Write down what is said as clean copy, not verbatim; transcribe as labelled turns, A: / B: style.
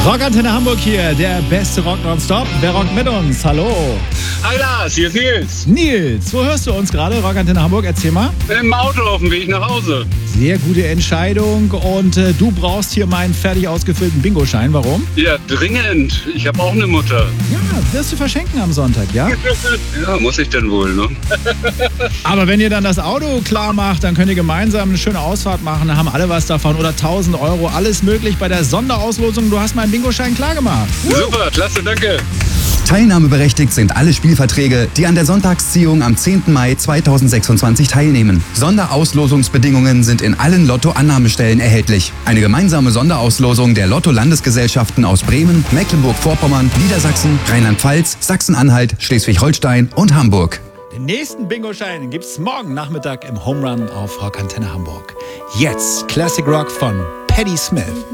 A: Rockantenne Hamburg hier, der beste Rock nonstop. Wer rockt mit uns? Hallo.
B: Hi Lars, hier ist Nils.
A: Nils, wo hörst du uns gerade? Rockantenne Hamburg, erzähl mal.
B: Im Auto auf dem Weg nach Hause.
A: Sehr gute Entscheidung und du brauchst hier meinen fertig ausgefüllten Bingo-Schein. Warum?
B: Ja, dringend. Ich habe auch eine Mutter.
A: Ja, wirst du verschenken am Sonntag, ja?
B: Ja, muss ich denn wohl, ne?
A: Aber wenn ihr dann das Auto klar macht, dann könnt ihr gemeinsam eine schöne Ausfahrt machen. Da haben alle was davon. Oder 1.000 Euro, alles möglich bei der Sonderauslosung. Du hast meinen Bingo-Schein klar gemacht.
B: Super, klasse, danke.
C: Teilnahmeberechtigt sind alle Spielverträge, die an der Sonntagsziehung am 10. Mai 2026 teilnehmen. Sonderauslosungsbedingungen sind in allen Lotto-Annahmestellen erhältlich. Eine gemeinsame Sonderauslosung der Lotto-Landesgesellschaften aus Bremen, Mecklenburg-Vorpommern, Niedersachsen, Rheinland-Pfalz, Sachsen-Anhalt, Schleswig-Holstein und Hamburg.
A: Den nächsten Bingo-Schein gibt's morgen Nachmittag im Home Run auf Rockantenne Hamburg. Jetzt Classic Rock von Patti Smith.